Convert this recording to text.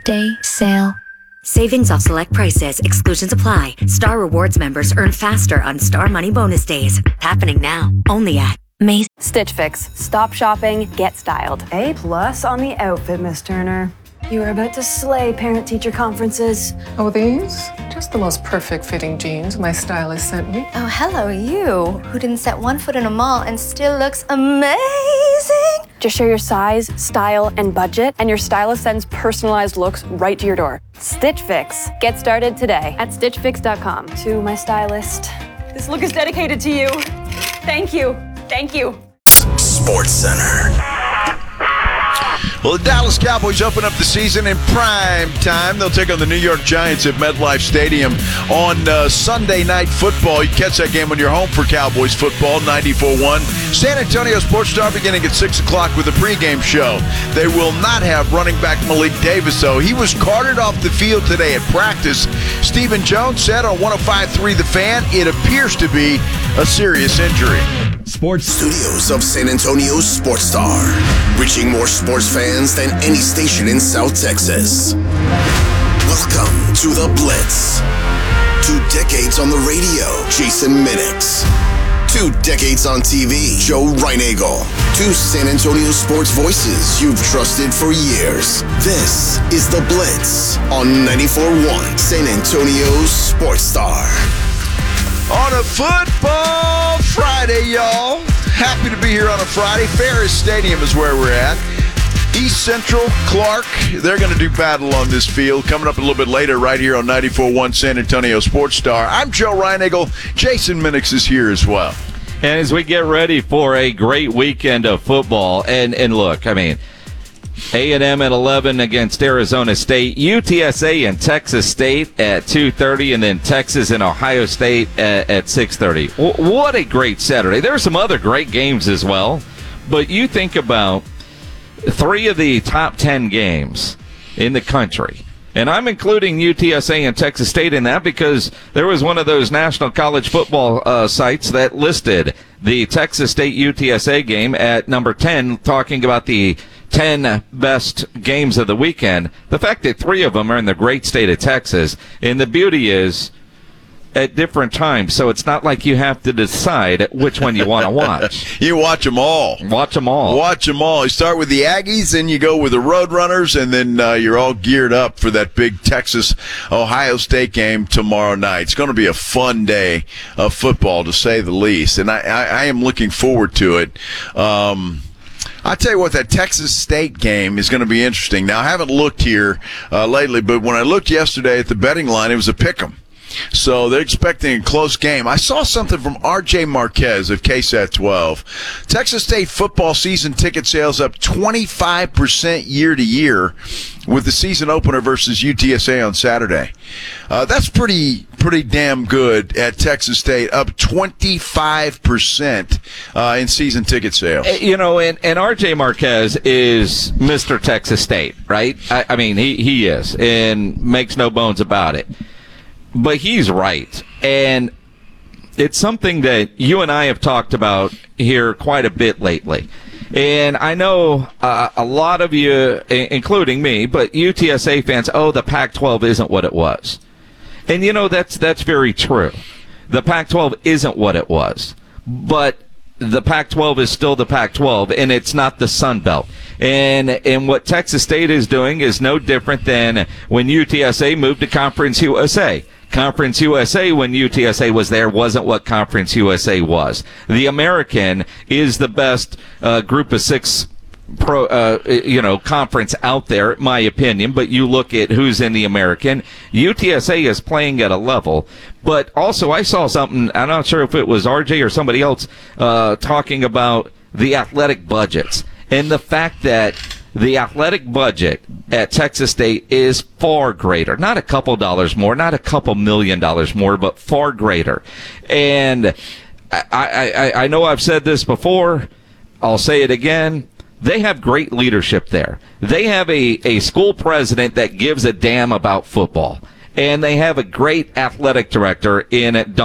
Day sale. Savings off select prices. Exclusions apply. Star Rewards members earn faster on Star Money Bonus Days. Happening now. Only at Macy's. Stitch Fix. Stop shopping, get styled. A+ on the outfit, Miss Turner. You are about to slay parent-teacher conferences. Oh, these? Just the most perfect fitting jeans my stylist sent me. Oh, hello, you, who didn't set one foot in a mall and still looks amazing. Just share your size, style, and budget, and your stylist sends personalized looks right to your door. Stitch Fix. Get started today at StitchFix.com. To my stylist, this look is dedicated to you. Thank you. Thank you. Sports Center. Well, the Dallas Cowboys open up the season in prime time. They'll take on the New York Giants at MetLife Stadium on Sunday Night Football. You catch that game on your home for Cowboys football, 94.1. San Antonio Sports Star beginning at 6 o'clock with a pregame show. They will not have running back Malik Davis, though. He was carted off the field today at practice. Stephen Jones said on 105.3 The Fan, it appears to be a serious injury. Sports studios of San Antonio's Sports Star, reaching more sports fans than any station in South Texas. Welcome to The Blitz. 2 decades on the radio, Jason Minix. 2 decades on TV, Joe Reinagel. 2 San Antonio sports voices you've trusted for years. This is The Blitz on 94.1 San Antonio's Sports Star. On a football Friday, y'all. Happy to be here on a Friday. Ferris Stadium is where we're at. East Central, Clark, they're going to do battle on this field. Coming up a little bit later right here on 94.1 San Antonio Sports Star. I'm Joe Reinagel. Jason Minix is here as well. And as we get ready for a great weekend of football, and look, I mean, A&M at 11 against Arizona State, UTSA and Texas State at 2:30, and then Texas and Ohio State at 6:30. What a great Saturday. There are some other great games as well, but you think about 3 of the top 10 games in the country. And I'm including UTSA and Texas State in that because there was one of those national college football sites that listed the Texas State UTSA game at number 10, talking about the 10 best games of the weekend. The fact that 3 of them are in the great state of Texas, and the beauty is at different times, so it's not like you have to decide which one you want to watch. You watch them all. Watch them all. Watch them all. You start with the Aggies, then you go with the Roadrunners, and then you're all geared up for that big Texas-Ohio State game tomorrow night. It's going to be a fun day of football, to say the least, and I am looking forward to it. I tell you what, that Texas State game is going to be interesting. Now, I haven't looked here lately, but when I looked yesterday at the betting line, it was a pick'em. So they're expecting a close game. I saw something from R.J. Marquez of KSAT 12. Texas State football season ticket sales up 25% year to year with the season opener versus UTSA on Saturday. That's pretty damn good at Texas State, up 25% in season ticket sales. You know, and R.J. Marquez is Mr. Texas State, right? I mean, he is, and makes no bones about it. But he's right, and it's something that you and I have talked about here quite a bit lately. And I know a lot of you, including me, but UTSA fans, the Pac-12 isn't what it was. And, you know, that's very true. The Pac-12 isn't what it was. But the Pac-12 is still the Pac-12, and it's not the Sun Belt. And what Texas State is doing is no different than when UTSA moved to Conference USA. Conference USA, when UTSA was there, wasn't what Conference USA was. The American is the best group of 6 conference out there, in my opinion, but you look at who's in the American. UTSA is playing at a level, but also I saw something, I'm not sure if it was RJ or somebody else, talking about the athletic budgets and the fact that the athletic budget at Texas State is far greater. Not a couple dollars more, not a couple $1 million more, but far greater. And I know I've said this before. I'll say it again. They have great leadership there. They have a school president that gives a damn about football. And they have a great athletic director in